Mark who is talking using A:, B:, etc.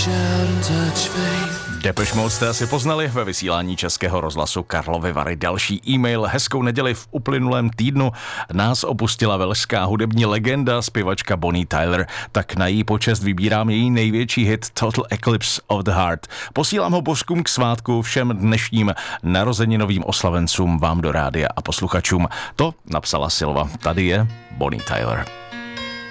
A: Depeche Mode jste asi poznali ve vysílání Českého rozhlasu Karlovy Vary. Další e-mail. Hezkou neděli. V uplynulém týdnu nás opustila velšská hudební legenda, zpěvačka Bonnie Tyler. Tak na její počest vybírám její největší hit Total Eclipse of the Heart. Posílám ho božkům k svátku všem dnešním narozeninovým oslavencům, vám do rádia a posluchačům. To napsala Silva. Tady je Bonnie Tyler.